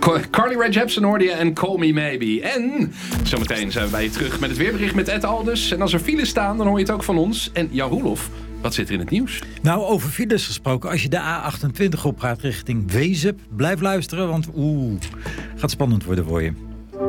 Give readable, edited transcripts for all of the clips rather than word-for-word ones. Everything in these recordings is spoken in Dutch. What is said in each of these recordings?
Carly Rae Jepsen hoorde je en Call Me Maybe. En zometeen zijn we bij je terug met het weerbericht met Ed Alders. En als er files staan, dan hoor je het ook van ons. En Jan Roelof, wat zit er in het nieuws? Nou, over files gesproken. Als je de A28 opgaat richting Wezep, blijf luisteren, want gaat spannend worden voor je.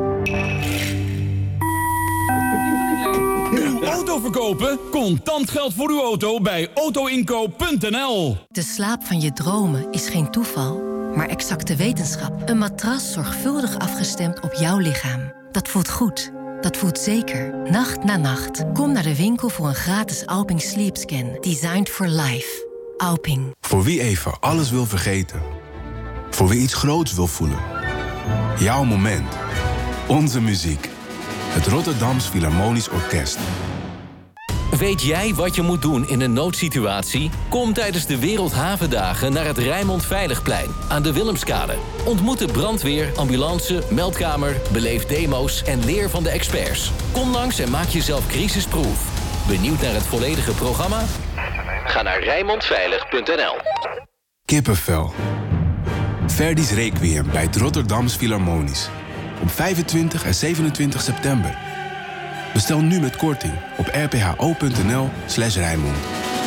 Uw auto verkopen? Contant geld voor uw auto bij autoinkoop.nl. De slaap van je dromen is geen toeval, maar exacte wetenschap. Een matras zorgvuldig afgestemd op jouw lichaam. Dat voelt goed. Dat voelt zeker. Nacht na nacht. Kom naar de winkel voor een gratis Alping Sleep Scan. Designed for life. Alping. Voor wie even alles wil vergeten. Voor wie iets groots wil voelen. Jouw moment. Onze muziek. Het Rotterdams Philharmonisch Orkest. Weet jij wat je moet doen in een noodsituatie? Kom tijdens de Wereldhavendagen naar het Rijnmond Veiligplein aan de Willemskade. Ontmoet de brandweer, ambulance, meldkamer, beleef demo's en leer van de experts. Kom langs en maak jezelf crisisproof. Benieuwd naar het volledige programma? Ga naar rijnmondveilig.nl. Kippenvel. Verdi's Requiem bij het Rotterdams Philharmonisch. Op 25 en 27 september. Bestel nu met korting op rpho.nl/Rijnmond.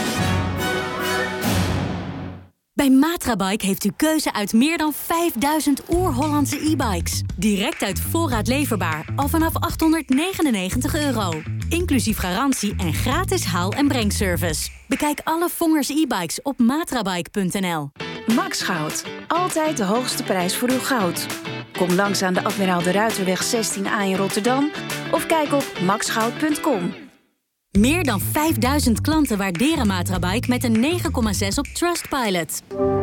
Bij Matrabike heeft u keuze uit meer dan 5000 oer-Hollandse e-bikes. Direct uit voorraad leverbaar, al vanaf €899. Inclusief garantie en gratis haal- en brengservice. Bekijk alle Vongers e-bikes op matrabike.nl. Max Goud. Altijd de hoogste prijs voor uw goud. Kom langs aan de Admiraal de Ruiterweg 16A in Rotterdam of kijk op maxgoud.com. Meer dan 5000 klanten waarderen Matrabike met een 9,6 op Trustpilot.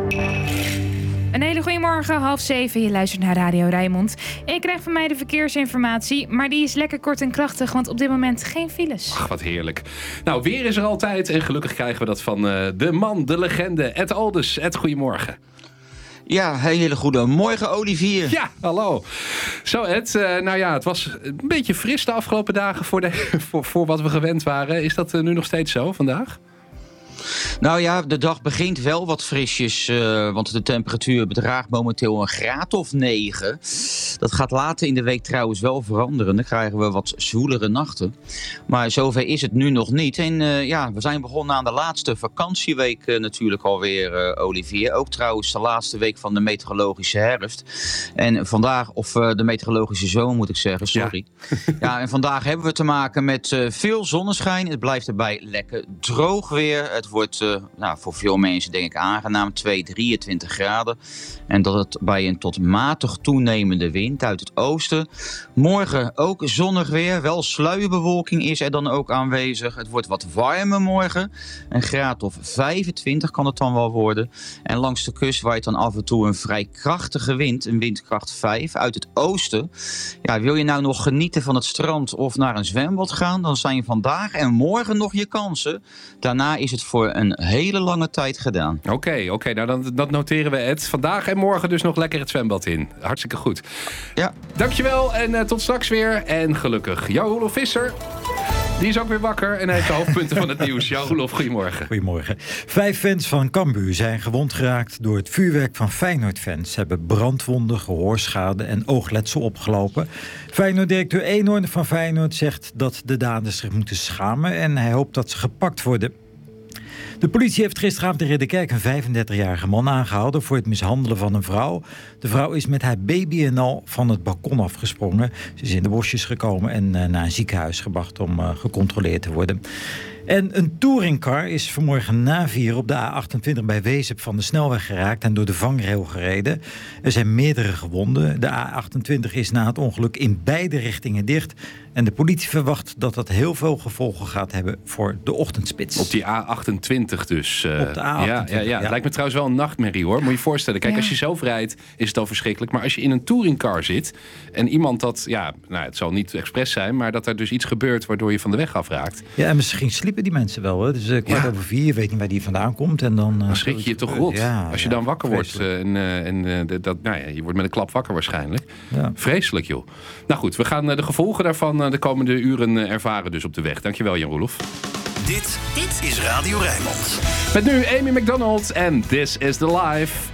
Een hele goede morgen, 6:30. Je luistert naar Radio Rijnmond. Ik krijg van mij de verkeersinformatie, maar die is lekker kort en krachtig, want op dit moment geen files. Ach, wat heerlijk. Nou, weer is er altijd en gelukkig krijgen we dat van de man, de legende, Ed Alders. Ed, goedemorgen. Ja, hele goede morgen, Olivier. Ja, hallo. Zo Ed, nou ja, het was een beetje fris de afgelopen dagen voor wat we gewend waren. Is dat nu nog steeds zo vandaag? Nou ja, de dag begint wel wat frisjes, want de temperatuur bedraagt momenteel een graad of 9. Dat gaat later in de week trouwens wel veranderen. Dan krijgen we wat zwoelere nachten. Maar zover is het nu nog niet. En we zijn begonnen aan de laatste vakantieweek natuurlijk alweer, Olivier. Ook trouwens de laatste week van de meteorologische herfst. En vandaag, of de meteorologische zomer moet ik zeggen, sorry. Ja, en vandaag hebben we te maken met veel zonneschijn. Het blijft erbij lekker droog weer. Het wordt voor veel mensen denk ik aangenaam, 23 graden. En dat het bij een tot matig toenemende wind uit het oosten. Morgen ook zonnig weer, wel sluierbewolking is er dan ook aanwezig. Het wordt wat warmer morgen, een graad of 25 kan het dan wel worden. En langs de kust waait dan af en toe een vrij krachtige wind, een windkracht 5 uit het oosten. Ja, wil je nou nog genieten van het strand of naar een zwembad gaan, dan zijn vandaag en morgen nog je kansen. Daarna is het voor een hele lange tijd gedaan. Oké, nou dat noteren we, Ed. Vandaag en morgen dus nog lekker het zwembad in. Hartstikke goed. Ja. Dankjewel en tot straks weer. En gelukkig, Jan-Roelof Visser. Die is ook weer wakker en heeft de hoofdpunten van het nieuws. Jan-Roelof, goedemorgen. Goedemorgen. 5 fans van Cambuur zijn gewond geraakt door het vuurwerk van Feyenoord-fans. Ze hebben brandwonden, gehoorschade en oogletsel opgelopen. Feyenoord-directeur Eenhoorn van Feyenoord zegt dat de daders zich moeten schamen en hij hoopt dat ze gepakt worden. De politie heeft gisteravond in Ridderkerk een 35-jarige man aangehouden voor het mishandelen van een vrouw. De vrouw is met haar baby en al van het balkon afgesprongen. Ze is in de bosjes gekomen en naar een ziekenhuis gebracht om gecontroleerd te worden. En een touringcar is vanmorgen na 4 op de A28 bij Wezep van de snelweg geraakt en door de vangrail gereden. Er zijn meerdere gewonden. De A28 is na het ongeluk in beide richtingen dicht. En de politie verwacht dat dat heel veel gevolgen gaat hebben voor de ochtendspits. Op die A28 dus. Op de A28, ja. Het lijkt me trouwens wel een nachtmerrie hoor. Moet je je voorstellen. Kijk, als je zelf rijdt is het al verschrikkelijk. Maar als je in een touringcar zit en iemand dat, het zal niet expres zijn, maar dat er dus iets gebeurt waardoor je van de weg afraakt. Ja, en misschien sliepen die mensen wel. Hè? Dus 4:15, je weet niet waar die vandaan komt. En dan schrik je toch rot. Als je dan wakker wordt. Je wordt met een klap wakker waarschijnlijk. Ja. Vreselijk joh. Nou goed, we gaan de gevolgen daarvan de komende uren ervaren dus op de weg. Dankjewel Jan-Roelof. Dit is Radio Rijnmond. Met nu Amy McDonald en This is the Life.